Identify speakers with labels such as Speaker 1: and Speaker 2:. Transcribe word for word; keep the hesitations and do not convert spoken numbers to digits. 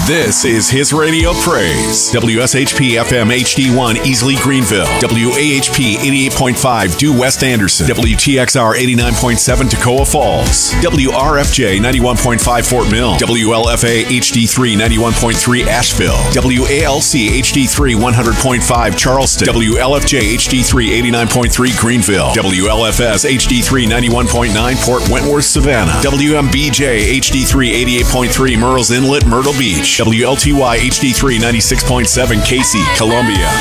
Speaker 1: This is His Radio Praise. W S H P F M H D one Easley Greenville. W A H P eighty-eight point five Due West Anderson. W T X R eighty-nine point seven Toccoa Falls. W R F J ninety-one point five Fort Mill. W L F A H D three ninety-one point three Asheville. W A L C H D three one hundred point five Charleston. W L F J H D three eighty-nine point three Greenville. W L F S H D three ninety-one point nine Port Wentworth Savannah. W M B J H D three eighty-eight point three Murrells Inlet Myrtle Beach. W L T Y H D three ninety-six point seven Casey, Columbia.